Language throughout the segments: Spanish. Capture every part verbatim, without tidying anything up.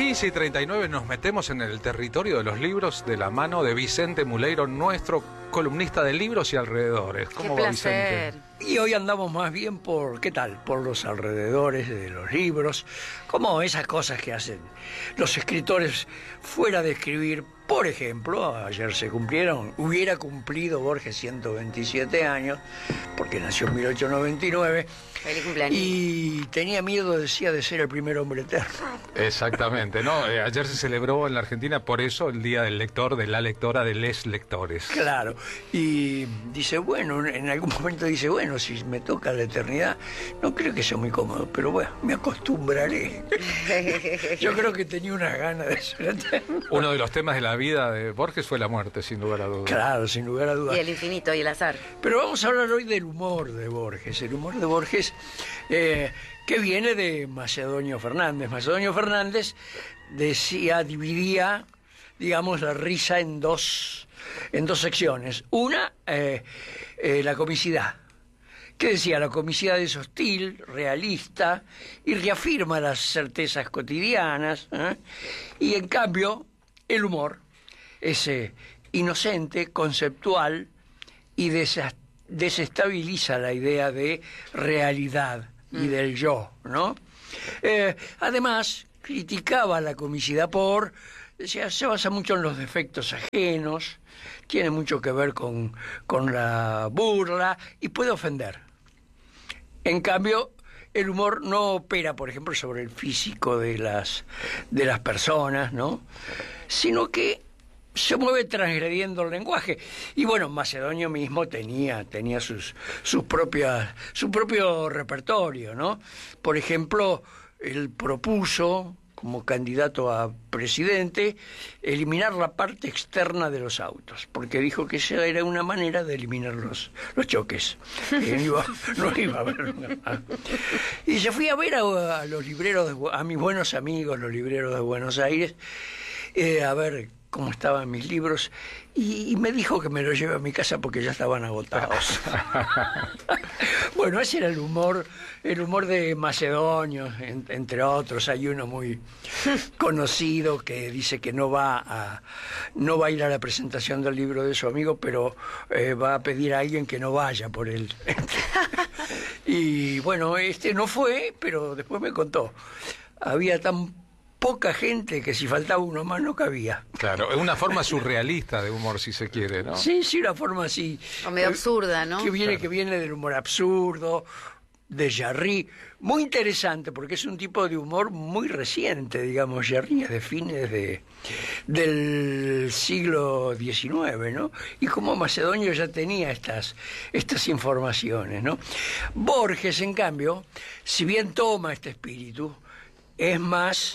quince y treinta y nueve nos metemos en el territorio de los libros de la mano de Vicente Muleiro, nuestro columnista de libros y alrededores. ¿Cómo Qué va, placer. Vicente? Y hoy andamos más bien por, ¿qué tal? Por los alrededores de los libros, como esas cosas que hacen los escritores fuera de escribir. Por ejemplo, ayer se cumplieron, hubiera cumplido Borges ciento veintisiete años, porque nació en mil ochocientos noventa y nueve. Feliz cumpleaños. Y tenía miedo, decía, de ser el primer hombre eterno. Exactamente, ¿no? Eh, ayer se celebró en la Argentina, por eso, el Día del Lector, de la lectora, de les lectores. Claro, y dice, bueno, en algún momento dice, bueno, si me toca la eternidad, no creo que sea muy cómodo, pero bueno, me acostumbraré. Yo creo que tenía unas ganas de ser eterno. Uno de los temas de la vida de Borges fue la muerte, sin lugar a dudas. Claro, sin lugar a dudas. Y el infinito y el azar. Pero vamos a hablar hoy del humor de Borges. El humor de Borges, eh, que viene de Macedonio Fernández. Macedonio Fernández decía, dividía, digamos, la risa en dos, en dos secciones. Una, eh, eh, la comicidad. ¿Qué decía? La comicidad es hostil, realista y reafirma las certezas cotidianas. ¿eh? Y en cambio, el humor es eh, inocente, conceptual y desa- desestabiliza la idea de realidad y del yo, ¿no? Eh, además, criticaba la comicidad por... Decía, se basa mucho en los defectos ajenos, tiene mucho que ver con, con la burla y puede ofender. En cambio, el humor no opera, por ejemplo, sobre el físico de las, de las personas, ¿no? Sino que se mueve transgrediendo el lenguaje. Y bueno, Macedonio mismo tenía, tenía sus, sus propias, su propio repertorio, ¿no? Por ejemplo, él propuso, como candidato a presidente, eliminar la parte externa de los autos, porque dijo que esa era una manera de eliminar los, los choques. Que no, iba, no iba a haber. Y se fui a ver a, a los libreros, de, a mis buenos amigos, los libreros de Buenos Aires, eh, a ver cómo estaban mis libros, y, y me dijo que me los lleve a mi casa porque ya estaban agotados. Bueno, ese era el humor, el humor de Macedonio, en, entre otros. Hay uno muy conocido que dice que no va a no va a ir a la presentación del libro de su amigo, pero eh, va a pedir a alguien que no vaya por él. Y bueno, este no fue, pero después me contó. Había tan poca gente que si faltaba uno más no cabía. Claro, es una forma surrealista de humor, si se quiere, ¿no? Sí, sí, una forma así. O medio absurda, ¿no? Que viene, Claro. que viene del humor absurdo, de Jarry. Muy interesante, porque es un tipo de humor muy reciente, digamos. Jarry es de fines de, del siglo diecinueve, ¿no? Y como Macedonio ya tenía estas, estas informaciones, ¿no? Borges, en cambio, si bien toma este espíritu, es más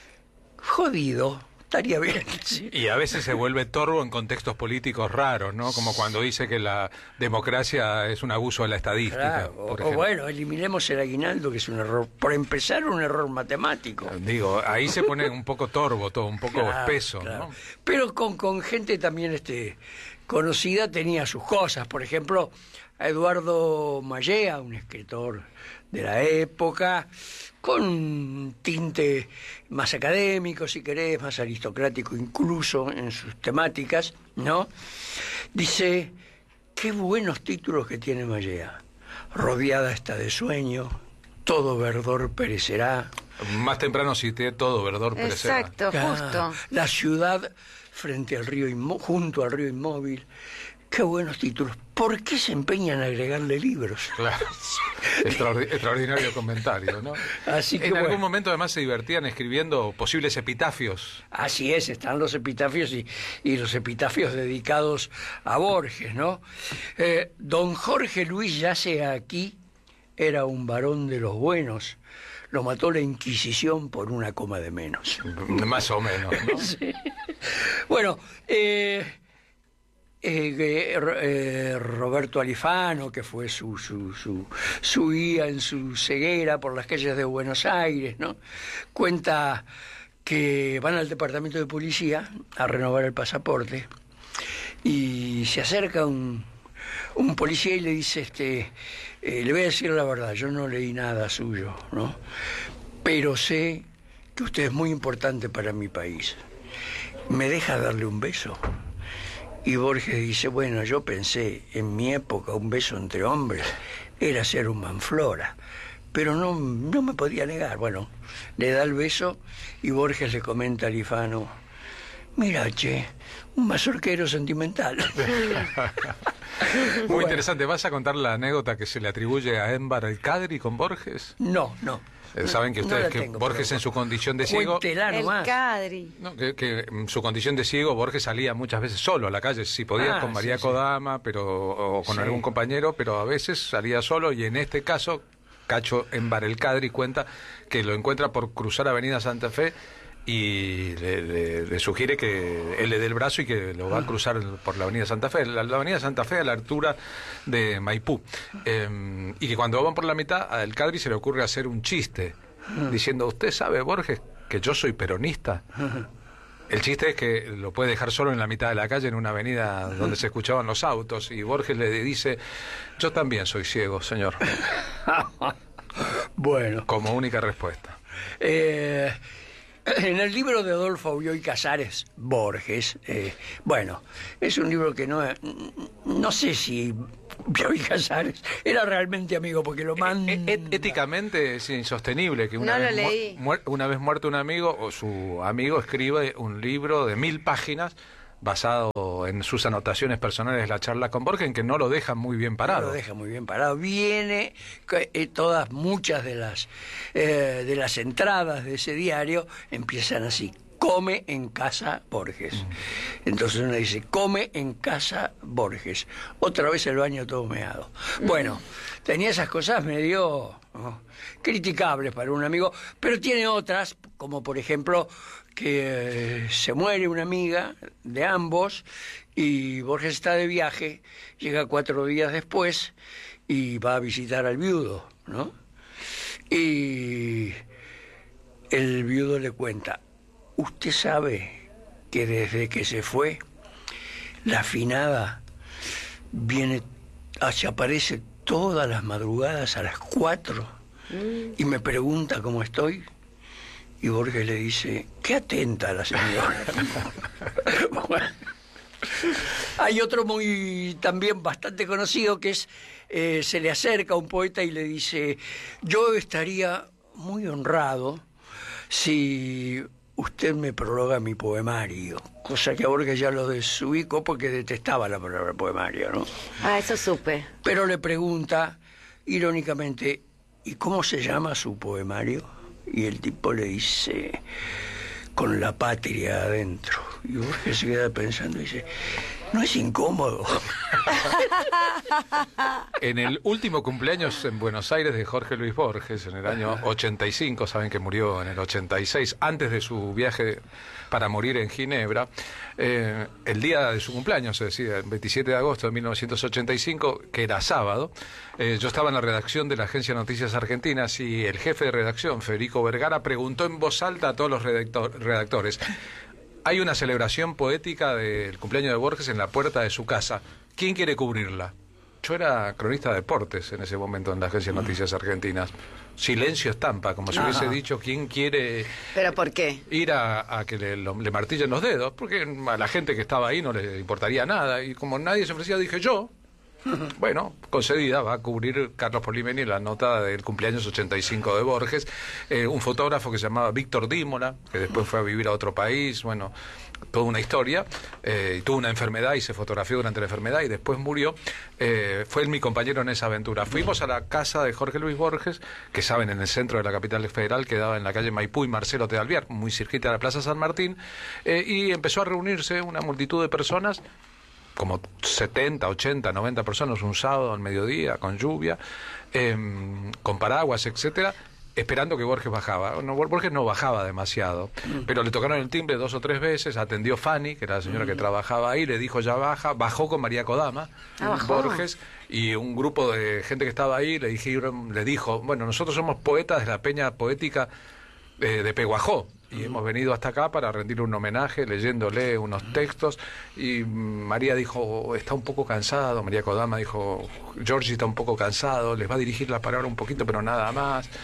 jodido, estaría bien. ¿Sí? Y a veces se vuelve torvo en contextos políticos raros, ¿no? Como cuando dice que la democracia es un abuso de la estadística. Claro, por o, o ejemplo. bueno, eliminemos el aguinaldo, que es un error, por empezar, un error matemático. Digo, ahí se pone un poco torvo todo, un poco Claro, espeso, claro. ¿no? Pero con, con gente también este, conocida tenía sus cosas. Por ejemplo, a Eduardo Mallea, un escritor de la época, con un tinte más académico, si querés, más aristocrático incluso en sus temáticas, ¿no? Dice, qué buenos títulos que tiene Mallea. Rodeada está de sueño, todo verdor perecerá. Más temprano cité todo, verdor perecerá. Exacto, Ah, justo. La ciudad frente al río inmó- junto al río inmóvil. Qué buenos títulos. ¿Por qué se empeñan en agregarle libros? Claro. Extraordi- extraordinario comentario, ¿no? Así que en algún bueno. momento además se divertían escribiendo posibles epitafios. Así es, están los epitafios y, y los epitafios dedicados a Borges, ¿no? Eh, don Jorge Luis yace aquí, era un varón de los buenos, lo mató la Inquisición por una coma de menos. Más o menos, ¿no? Sí. Bueno, eh, eh, eh, eh, Roberto Alifano, que fue su, su, su, su guía en su ceguera por las calles de Buenos Aires, ¿no? Cuenta que van al departamento de policía a renovar el pasaporte y se acerca un, un policía y le dice, este, eh, le voy a decir la verdad, yo no leí nada suyo, ¿no? Pero sé que usted es muy importante para mi país. ¿Me deja darle un beso? Y Borges dice, bueno, yo pensé, en mi época un beso entre hombres era ser un manflora, pero no, no me podía negar. Bueno, le da el beso y Borges le comenta a Alifano, mira, che, un mazorquero sentimental. Muy Bueno. interesante. ¿Vas a contar la anécdota que se le atribuye a Enver el-Kadri con Borges? No, no. Eh, Saben que No ustedes la que tengo, Borges pero en su condición de ciego... Cuéntela El nomás. Cadri. No, que, que en su condición de ciego Borges salía muchas veces solo a la calle, si podía Ah, con María sí, sí. Kodama, pero o con Sí. algún compañero, pero a veces salía solo y en este caso Cacho Enver el-Kadri cuenta que lo encuentra por cruzar Avenida Santa Fe y le, le- le sugiere que él le dé el brazo y que lo va a cruzar por la Avenida Santa Fe, la, la Avenida Santa Fe a la altura de Maipú. Eh, y que cuando van por la mitad, a el-Kadri se le ocurre hacer un chiste, diciendo, ¿usted sabe, Borges, que yo soy peronista? El chiste es que lo puede dejar solo en la mitad de la calle, en una avenida donde se escuchaban los autos, y Borges le dice, yo también soy ciego, señor, Bueno, como única respuesta. eh, en el libro de Adolfo Bioy Casares, Borges, eh, bueno, es un libro que no, no sé si Bioy Casares era realmente amigo, porque lo manda... E- e- éticamente es insostenible que una, No lo vez, mu- leí. muer- una vez muerto un amigo o su amigo escriba un libro de mil páginas basado en sus anotaciones personales de la charla con Borges, en que no lo dejan muy bien No parado. lo deja muy bien parado. Viene que, eh, todas, muchas de las eh, de las entradas de ese diario empiezan así: come en casa Borges. Entonces uno dice, come en casa Borges. Otra vez el baño todo meado. Bueno, tenía esas cosas medio ¿no? criticables para un amigo, pero tiene otras, como por ejemplo que eh, se muere una amiga de ambos y Borges está de viaje, llega cuatro días después y va a visitar al viudo, ¿no? Y el viudo le cuenta, usted sabe que desde que se fue, la finada viene, se aparece todas las madrugadas a las cuatro y me pregunta cómo estoy. Y Borges le dice, qué atenta la señora. Bueno, hay otro muy también bastante conocido que es, eh, se le acerca a un poeta y le dice, yo estaría muy honrado si usted me prologa mi poemario, cosa que a Borges ya lo desubicó porque detestaba la palabra poemario, ¿no? Ah, eso supe. Pero le pregunta, irónicamente, ¿y cómo se llama su poemario? Y el tipo le dice, con la patria adentro. Y Borges se queda pensando y dice, no es incómodo. En el último cumpleaños en Buenos Aires de Jorge Luis Borges, en el año ochenta y cinco, saben que murió en el ochenta y seis, antes de su viaje para morir en Ginebra, eh, el día de su cumpleaños, es decir, el veintisiete de agosto de mil novecientos ochenta y cinco, que era sábado, eh, yo estaba en la redacción de la Agencia de Noticias Argentinas y el jefe de redacción, Federico Vergara, preguntó en voz alta a todos los redactor- redactores, hay una celebración poética del cumpleaños de Borges en la puerta de su casa. ¿Quién quiere cubrirla? Yo era cronista de deportes en ese momento en la Agencia de Noticias Argentinas. Silencio estampa, como si hubiese Ajá. dicho quién quiere ¿Pero por qué? ir a, a que le, lo- le martillen los dedos, porque a la gente que estaba ahí no le importaría nada. Y como nadie se ofrecía, dije yo. Bueno, concedida, va a cubrir Carlos Polimeni la nota del cumpleaños ochenta y cinco de Borges, eh, un fotógrafo que se llamaba Víctor Dímola, que después fue a vivir a otro país, bueno, toda una historia, eh, y tuvo una enfermedad y se fotografió durante la enfermedad y después murió, eh, fue él mi compañero en esa aventura. Fuimos a la casa de Jorge Luis Borges, que saben, en el centro de la capital federal, quedaba en la calle Maipú y Marcelo de Alvear, muy cerquita de la Plaza San Martín, eh, y empezó a reunirse una multitud de personas, como setenta, ochenta, noventa personas un sábado al mediodía, con lluvia, eh, con paraguas, etcétera, esperando que Borges bajaba. No, Borges no bajaba demasiado, pero le tocaron el timbre dos o tres veces, atendió Fanny, que era la señora que trabajaba ahí, le dijo ya baja, bajó con María Kodama, Ah, bajó. Borges, y un grupo de gente que estaba ahí le dijeron, le dijo, bueno, nosotros somos poetas de la Peña Poética eh, de Peguajó, y hemos venido hasta acá para rendirle un homenaje, leyéndole unos textos, y María dijo, está un poco cansado, María Kodama dijo, Georgie está un poco cansado, les va a dirigir la palabra un poquito, pero nada más.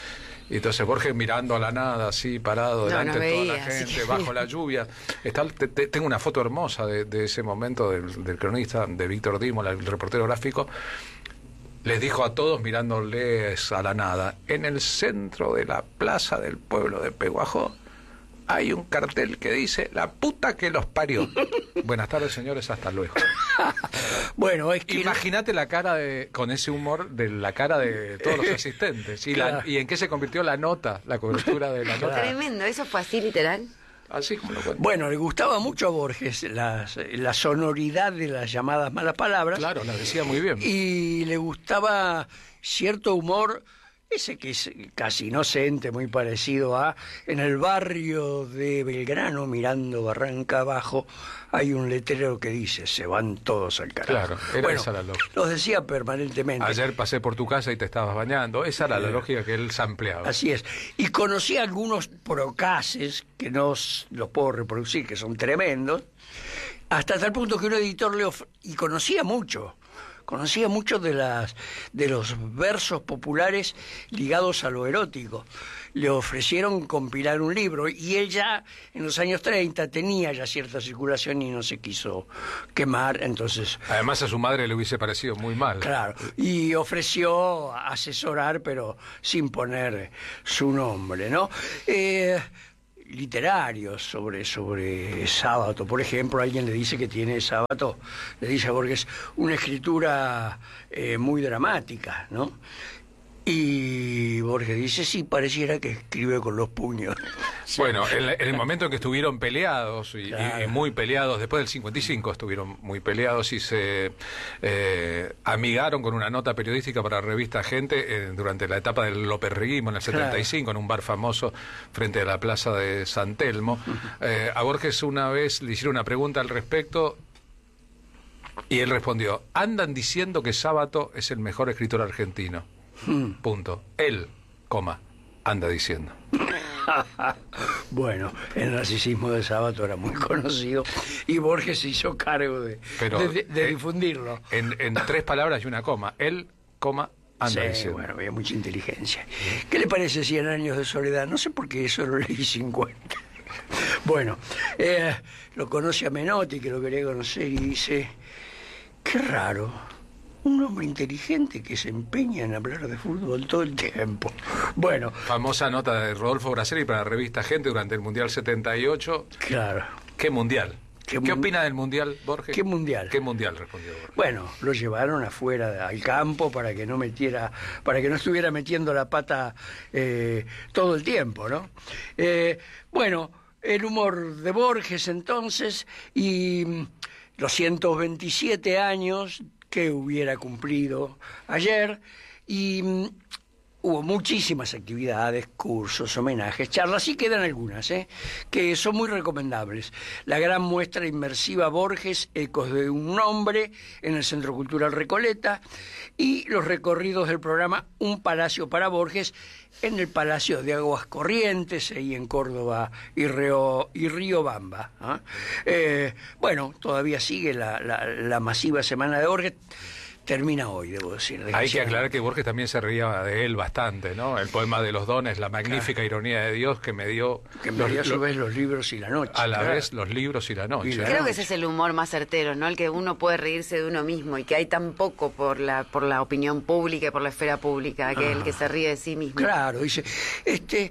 Y entonces Borges mirando a la nada, así, parado, No, delante no de toda veía, la así gente, que- bajo la lluvia. Está, te- te- tengo una foto hermosa de, de ese momento del, del cronista, de Víctor Dimo, el reportero gráfico. Les dijo a todos, mirándoles a la nada, en el centro de la plaza del pueblo de Peguajó hay un cartel que dice, la puta que los parió. Buenas tardes, señores, hasta luego. Bueno, es que... Imagínate la cara de, con ese humor de la cara de todos los asistentes. Y, la- Claro. y en qué se convirtió la nota, la cobertura de la nota. Tremendo, ¿eso fue así literal? Así como lo cuento. Bueno, le gustaba mucho a Borges las- la sonoridad de las llamadas malas palabras. Claro, la decía muy bien. Y le gustaba cierto humor, ese que es casi inocente, muy parecido a... En el barrio de Belgrano, mirando Barranca abajo, hay un letrero que dice, se van todos al carajo. Claro, era Bueno, esa la lógica. los decía permanentemente. Ayer pasé por tu casa y te estabas bañando. Esa era la lógica que él sampleaba. Así es. Y conocí algunos procaces, que no os- los puedo reproducir, que son tremendos, hasta tal punto que un editor le of- y conocía mucho, conocía mucho de las de los versos populares ligados a lo erótico. Le ofrecieron compilar un libro y él ya en los años treinta tenía ya cierta circulación y no se quiso quemar, entonces Además a su madre le hubiese parecido muy mal. claro, y ofreció asesorar, pero sin poner su nombre, ¿no? Eh, literarios sobre, sobre Sábato, por ejemplo, alguien le dice que tiene Sábato, le dice a Borges, una escritura eh, muy dramática, ¿no? Y Borges dice, sí, pareciera que escribe con los puños. Bueno, en, en el momento en que estuvieron peleados, y, y- Claro. y muy peleados, después del cincuenta y cinco estuvieron muy peleados y se eh, amigaron con una nota periodística para la revista Gente eh, durante la etapa del loperriguismo en el Claro. setenta y cinco, en un bar famoso frente a la plaza de San Telmo. Eh, a Borges una vez le hicieron una pregunta al respecto y él respondió, andan diciendo que Sábato es el mejor escritor argentino. Punto. Él, coma, anda diciendo. Bueno, el narcisismo de Sábato era muy conocido y Borges se hizo cargo de, Pero, de- de- de eh, difundirlo. En, en tres palabras y una coma. Él, coma, anda Sí, diciendo. bueno, había mucha inteligencia. ¿Qué le parece Cien años de soledad? No sé por qué eso lo leí cincuenta. Bueno, eh, lo conoce a Menotti, que lo quería conocer, y dice, qué raro, un hombre inteligente que se empeña en hablar de fútbol todo el tiempo. Bueno, Famosa nota de Rodolfo Braceri para la revista Gente durante el Mundial setenta y ocho. claro. ¿Qué mundial? ¿Qué ¿Qué, mun- opina del mundial, Borges? ¿Qué mundial? ¿Ququé mundial? Respondió Borges. Bueno, lo llevaron afuera al campo para que no metiera, para que no estuviera metiendo la pata eh, todo el tiempo, ¿no? Eh, bueno, el humor de Borges entonces y mm, los ciento veintisiete años que hubiera cumplido ayer y mm, hubo muchísimas actividades, cursos, homenajes, charlas, y quedan algunas, ¿eh? que son muy recomendables. La gran muestra inmersiva Borges, Ecos de un Nombre, en el Centro Cultural Recoleta, y los recorridos del programa Un Palacio para Borges, en el Palacio de Aguas Corrientes, ahí en Córdoba y, Río, y Riobamba. ¿ah? Eh, bueno, todavía sigue la, la, la masiva Semana de Borges. Termina hoy, debo decir. Hay que aclarar que Borges también se reía de él bastante, ¿no? El poema de los dones, la magnífica ironía de Dios que me dio, Que me los- dio a su los- vez los libros y la noche. a la claro. vez los libros y la noche. Y la- ¿no? Creo que ese es el humor más certero, ¿no? El que uno puede reírse de uno mismo y que hay tan poco por la por la opinión pública y por la esfera pública, que el que se ríe de sí mismo. Claro, dice, este,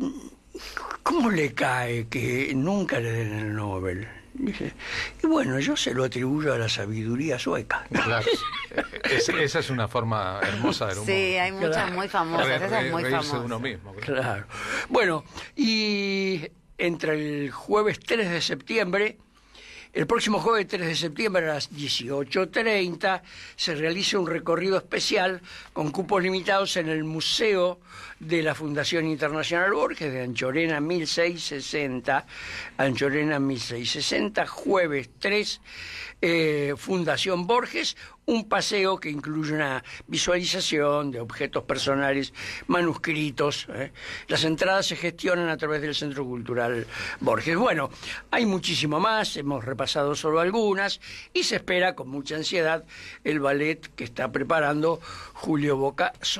¿cómo le cae que nunca le den el Nobel? Dice, y bueno, yo se lo atribuyo a la sabiduría sueca. Claro. Es- esa es una forma hermosa del humor. Sí, hay muchas Claro. muy famosas, Re- esa es re- muy reírse famosa. de uno mismo. Claro. Bueno, y entre el jueves tres de septiembre, el próximo jueves tres de septiembre a las dieciocho treinta se realiza un recorrido especial con cupos limitados en el Museo de la Fundación Internacional Borges de Anchorena mil seiscientos sesenta, Anchorena mil seiscientos sesenta, jueves tres, eh, Fundación Borges, un paseo que incluye una visualización de objetos personales, manuscritos. ¿eh? Las entradas se gestionan a través del Centro Cultural Borges. Bueno, hay muchísimo más, hemos repasado solo algunas, y se espera con mucha ansiedad el ballet que está preparando Julio Boca sobre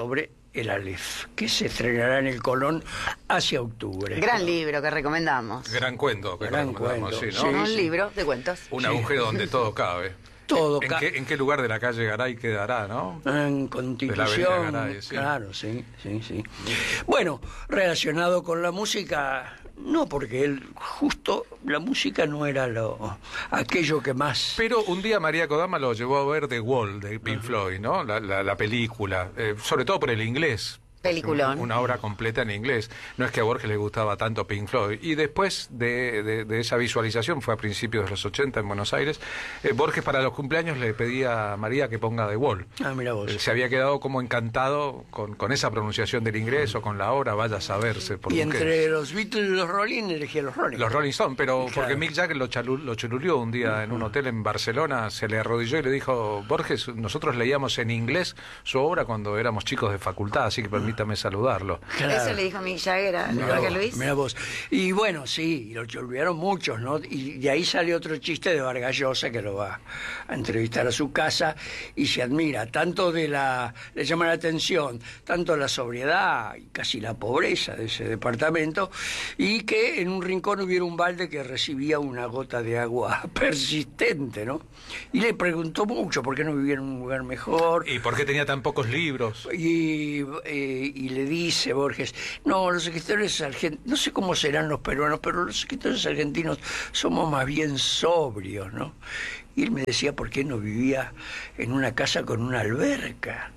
El Aleph, que se estrenará en el Colón hacia octubre. Gran libro que recomendamos. Gran cuento. Que Gran recomendamos, cuento, sí, ¿no? Un sí. libro de cuentos. Un Sí. agujero donde todo cabe. Todo ¿En, ca- qué, ¿En qué lugar de la calle Garay quedará, no? En De la avenida Constitución, Garay, sí. claro, sí, sí, sí. Bueno, relacionado con la música, no, porque él, justo la música no era lo aquello que más... Pero un día María Kodama lo llevó a ver The Wall de Pink Floyd, ¿no? La, la, la película, eh, sobre todo por el inglés. Peliculón. Una obra completa en inglés. No es que a Borges le gustaba tanto Pink Floyd. Y después de, de, de esa visualización, fue a principios de los ochenta en Buenos Aires, eh, Borges para los cumpleaños le pedía a María que ponga The Wall. Ah, mira vos. Eh, se había quedado como encantado con, con esa pronunciación del inglés o con la obra, vaya a saberse. Por Y qué. entre los Beatles y los Rolling, elegí a los Rolling. Los Rolling Stones, pero Claro. porque Mick Jagger lo, chalu- lo choluleó un día en un hotel en Barcelona, se le arrodilló y le dijo, Borges, nosotros leíamos en inglés su obra cuando éramos chicos de facultad, así que permítame saludarlo. Claro. Eso le dijo Mick Jagger a Mirá Jorge vos, Luis. mirá vos. Y bueno, sí, lo olvidaron muchos, ¿no? Y de ahí sale otro chiste de Vargas Llosa, que lo va a entrevistar a su casa y se admira tanto de la, le llama la atención, tanto la sobriedad y casi la pobreza de ese departamento, y que en un rincón hubiera un balde que recibía una gota de agua persistente, ¿no? Y le preguntó mucho por qué no vivía en un lugar mejor. ¿Y por qué tenía tan pocos libros? Y, eh, y le dice Borges, no, los escritores argentinos, no sé cómo serán los peruanos, pero los escritores argentinos somos más bien sobrios, ¿no? Y él me decía por qué no vivía en una casa con una alberca.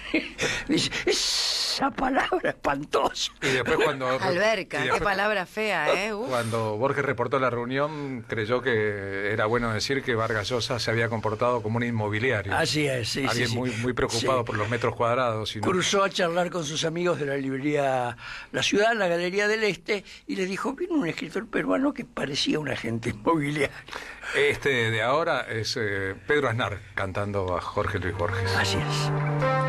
Dice, esa palabra espantosa. Y después cuando... Alberca, y qué después palabra fea, ¿eh? Uf. Cuando Borges reportó la reunión, creyó que era bueno decir que Vargas Llosa se había comportado como un inmobiliario. Así es, sí, Alguien sí, sí. muy, muy preocupado Sí. por los metros cuadrados. Y no- Cruzó a charlar con sus amigos de la librería La Ciudad, la Galería del Este, y le dijo, vino un escritor peruano que parecía un agente inmobiliario. Este de ahora es eh, Pedro Aznar cantando a Jorge Luis Borges. Así es.